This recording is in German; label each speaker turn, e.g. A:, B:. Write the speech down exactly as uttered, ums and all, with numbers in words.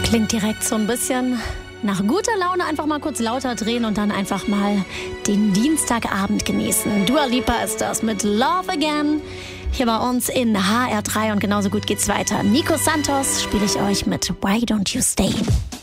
A: Klingt direkt so ein bisschen nach guter Laune, einfach mal kurz lauter drehen und dann einfach mal den Dienstagabend genießen. Dua Lipa ist das mit Love Again hier bei uns in H R drei und genauso gut geht's weiter. Nico Santos spiele ich euch mit Why Don't You Stay.